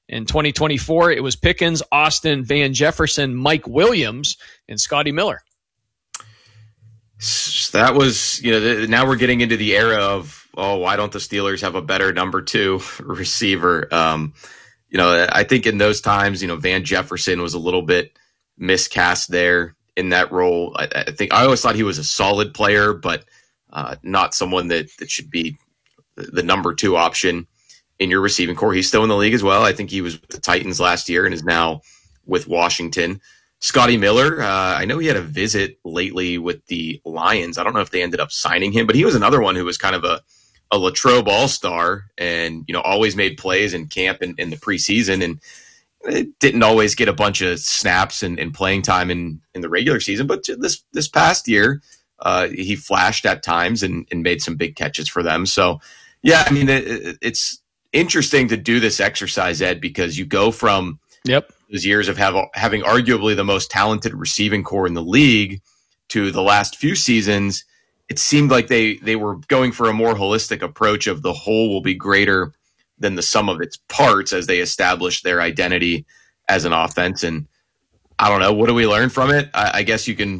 In 2024, it was Pickens, Austin, Van Jefferson, Mike Williams, and Scotty Miller. That was, now we're getting into the era of, why don't the Steelers have a better number 2 receiver? I think in those times, Van Jefferson was a little bit miscast there in that role. I think I always thought he was a solid player, but not someone that should be the number 2 option in your receiving core. He's still in the league as well. I think he was with the Titans last year and is now with Washington. Scotty Miller, I know he had a visit lately with the Lions. I don't know if they ended up signing him, but he was another one who was kind of a Latrobe all-star and, always made plays in camp and in the preseason, and it didn't always get a bunch of snaps and playing time in the regular season. But this past year, he flashed at times and made some big catches for them. So, yeah, I mean, it's interesting to do this exercise, Ed, because you go from those years of having arguably the most talented receiving core in the league to the last few seasons. It seemed like they were going for a more holistic approach of the whole will be greater than the sum of its parts as they established their identity as an offense. And I don't know, what do we learn from it? I guess you can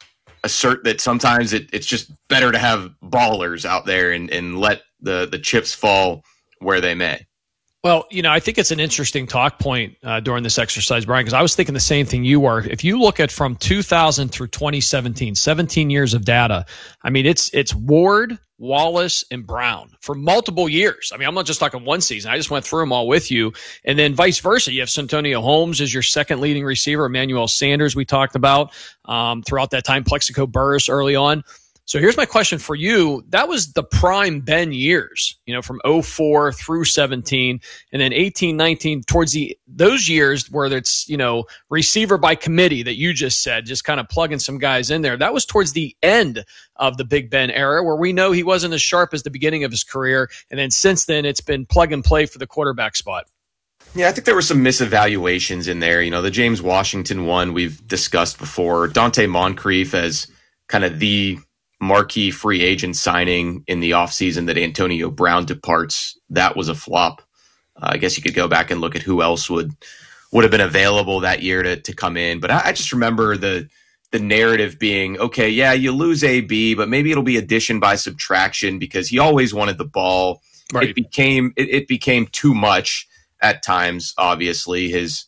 assert that sometimes it's just better to have ballers out there and let the chips fall where they may. Well, I think it's an interesting talk point during this exercise, Brian, because I was thinking the same thing you were. If you look at from 2000 through 2017, 17 years of data, I mean, it's Ward, Wallace, and Brown for multiple years. I mean, I'm not just talking one season. I just went through them all with you. And then vice versa. You have Santonio Holmes as your second leading receiver, Emmanuel Sanders we talked about throughout that time, Plexico Burress early on. So here's my question for you. That was the prime Ben years, from 04 through 17, and then 18, 19, towards those years where it's, receiver by committee that you just said, just kind of plugging some guys in there. That was towards the end of the Big Ben era, where we know he wasn't as sharp as the beginning of his career. And then since then, it's been plug and play for the quarterback spot. Yeah, I think there were some misevaluations in there. The James Washington one we've discussed before. Dante Moncrief as kind of the marquee free agent signing in the offseason that Antonio Brown departs. That was a flop. I guess you could go back and look at who else would have been available that year to come in. But I just remember the narrative being, okay, yeah, you lose AB, but maybe it'll be addition by subtraction because he always wanted the ball. Right. It became too much at times, obviously, his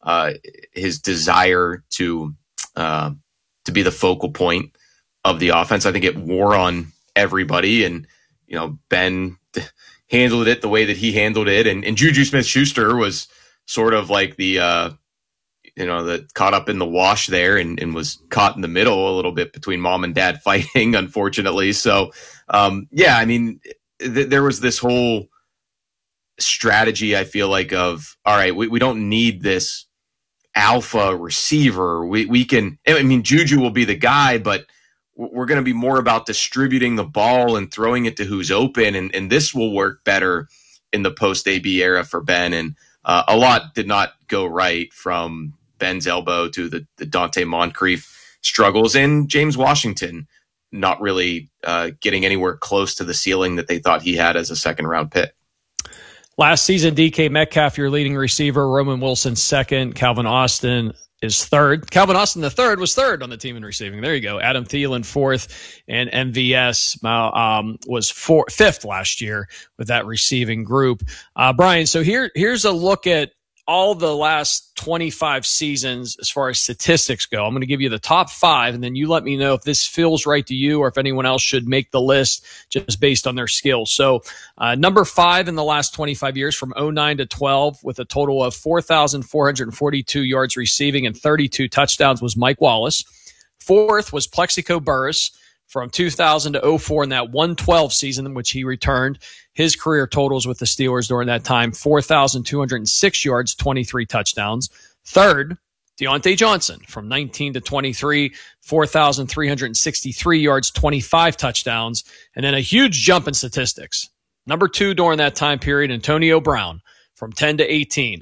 desire to be the focal point of the offense. I think it wore on everybody, and Ben handled it the way that he handled it, and Juju Smith-Schuster was sort of like the caught up in the wash there and was caught in the middle a little bit between mom and dad fighting, unfortunately. So I mean, there was this whole strategy, I feel like, of all right, we don't need this alpha receiver. We can, I mean, Juju will be the guy, but we're going to be more about distributing the ball and throwing it to who's open. And this will work better in the post-AB era for Ben. And a lot did not go right, from Ben's elbow to the Dante Moncrief struggles, and James Washington not really getting anywhere close to the ceiling that they thought he had as a second-round pick. Last season, DK Metcalf, your leading receiver, Roman Wilson second, Calvin Austin is third. Calvin Austin the third was third on the team in receiving. There you go. Adam Thielen fourth, and MVS was fifth last year with that receiving group. Brian, so here's a look at all the last 25 seasons as far as statistics go. I'm going to give you the top 5, and then you let me know if this feels right to you or if anyone else should make the list just based on their skills. So number 5 in the last 25 years, from 09 to 12, with a total of 4,442 yards receiving and 32 touchdowns, was Mike Wallace. Fourth was Plexico Burress from 2000 to 04 in that 112 season in which he returned. His career totals with the Steelers during that time, 4,206 yards, 23 touchdowns. Third, Deontay Johnson from 19 to 23, 4,363 yards, 25 touchdowns, and then a huge jump in statistics. Number 2 during that time period, Antonio Brown from 10 to 18,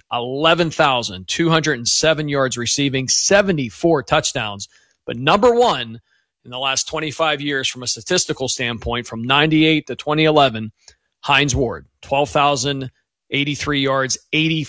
11,207 yards receiving, 74 touchdowns. But number 1 in the last 25 years from a statistical standpoint, from 98 to 2011, Hines Ward, 12,083 yards, 85